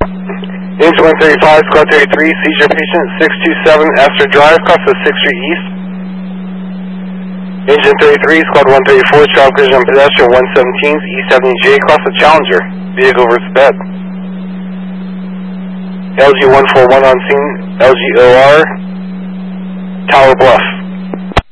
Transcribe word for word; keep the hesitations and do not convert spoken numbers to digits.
Engine one thirty-five, Squad thirty-three, seizure patient, six two seven Astor Drive, cross the sixth Street East. Engine thirty-three, Squad one thirty-four, traffic collision on pedestrian one seventeen, E seventy J, cross the Challenger, vehicle versus bed. L G one four one on scene, L G O R, Tower Bluff.